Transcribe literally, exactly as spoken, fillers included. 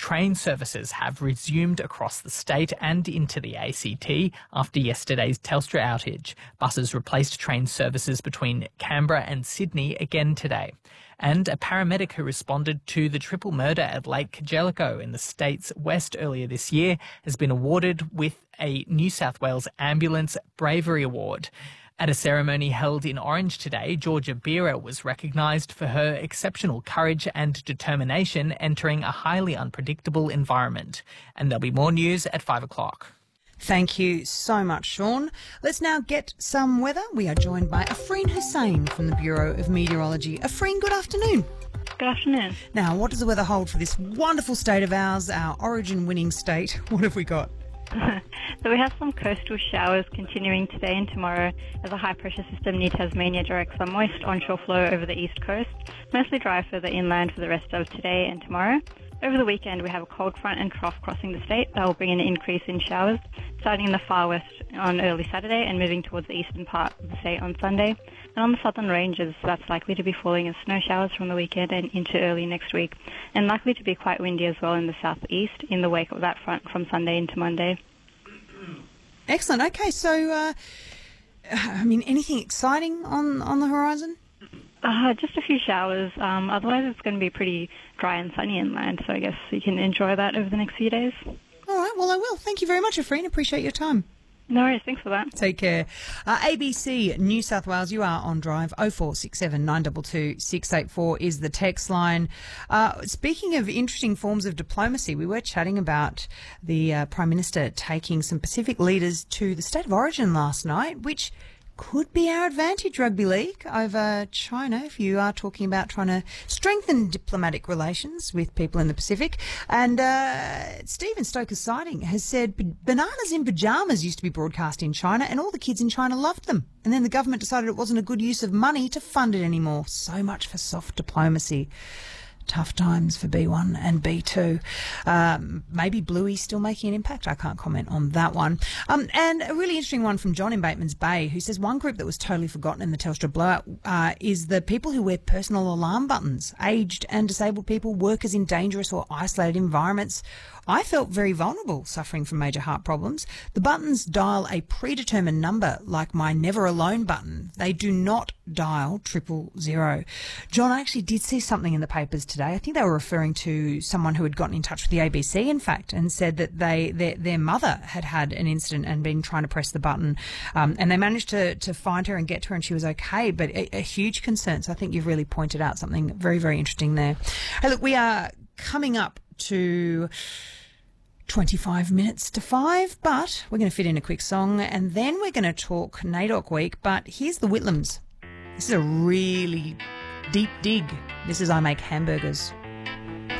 train services have resumed across the state and into the A C T after yesterday's Telstra outage. Buses replaced train services between Canberra and Sydney again today. And a paramedic who responded to the triple murder at Lake Jellicoe in the state's west earlier this year has been awarded with a New South Wales Ambulance Bravery Award. At a ceremony held in Orange today, Georgia Beera was recognised for her exceptional courage and determination entering a highly unpredictable environment. And there'll be more news at five o'clock. Thank you so much, Sean. Let's now get some weather. We are joined by Afreen Hussain from the Bureau of Meteorology. Afreen, good afternoon. Good afternoon. Now, what does the weather hold for this wonderful state of ours, our origin-winning state? What have we got? So we have some coastal showers continuing today and tomorrow as a high-pressure system near Tasmania directs some moist onshore flow over the east coast, mostly dry further inland for the rest of today and tomorrow. Over the weekend, we have a cold front and trough crossing the state that will bring an increase in showers, starting in the far west on early Saturday and moving towards the eastern part of the state on Sunday. And on the southern ranges, that's likely to be falling as snow showers from the weekend and into early next week, and likely to be quite windy as well in the southeast in the wake of that front from Sunday into Monday. Excellent. Okay, so, uh, I mean, anything exciting on, on the horizon? Uh, just a few showers. Um, otherwise, it's going to be pretty dry and sunny inland, so I guess you can enjoy that over the next few days. All right, well, I will. Thank you very much, Afreen. Appreciate your time. No worries. Thanks for that. Take care. Uh, A B C New South Wales, you are on Drive. oh four six seven nine two two six eight four is the text line. Uh, speaking of interesting forms of diplomacy, we were chatting about the uh, Prime Minister taking some Pacific leaders to the State of Origin last night, which could be our advantage, Rugby League, over China, if you are talking about trying to strengthen diplomatic relations with people in the Pacific. And uh, Stephen Stoker's sighting has said bananas in pyjamas used to be broadcast in China and all the kids in China loved them. And then the government decided it wasn't a good use of money to fund it anymore. So much for soft diplomacy. Tough times for B one and B two. Um, maybe Bluey's still making an impact. I can't comment on that one. Um, and a really interesting one from John in Bateman's Bay, who says one group that was totally forgotten in the Telstra blowout uh, is the people who wear personal alarm buttons. Aged and disabled people, workers in dangerous or isolated environments. I felt very vulnerable suffering from major heart problems. The buttons dial a predetermined number, like my Never Alone button. They do not dial triple zero. John, I actually did see something in the papers today. I think they were referring to someone who had gotten in touch with the A B C, in fact, and said that they their, their mother had had an incident and been trying to press the button, um, and they managed to, to find her and get to her and she was okay, but a, a huge concern. So I think you've really pointed out something very, very interesting there. Hey, look, we are coming up to twenty-five minutes to five, but we're going to fit in a quick song and then we're going to talk NAIDOC week. But here's the Whitlams. This is a really deep dig. This is I Make Hamburgers.